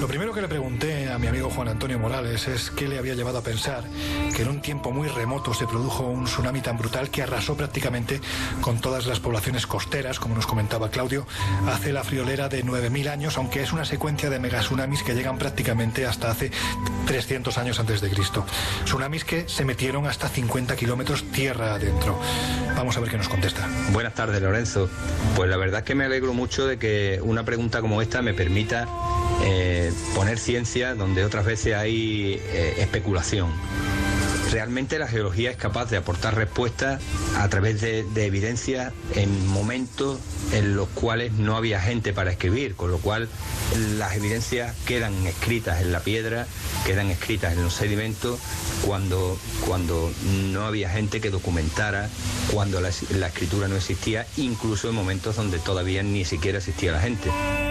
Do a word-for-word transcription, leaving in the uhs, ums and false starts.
Lo primero que le pregunté a mi amigo Juan Antonio Morales es qué le había llevado a pensar que en un tiempo muy remoto se produjo un tsunami tan brutal que arrasó prácticamente con todas las poblaciones costeras, como nos comentaba Claudio, hace la friolera de nueve mil años, aunque es una secuencia de megatsunamis que llegan prácticamente hasta hace trescientos años antes de Cristo. Tsunamis que se metieron hasta cincuenta kilómetros tierra adentro. Vamos a ver qué nos contesta. Buenas tardes, Lorenzo. Pues la verdad es que me alegro mucho de que una pregunta como esta me permita eh, poner ciencia donde otras veces hay eh, especulación. Realmente la geología es capaz de aportar respuestas a través de, de evidencias en momentos en los cuales no había gente para escribir, con lo cual las evidencias quedan escritas en la piedra, quedan escritas en los sedimentos, cuando, cuando no había gente que documentara, cuando la, la escritura no existía, incluso en momentos donde todavía ni siquiera existía la gente.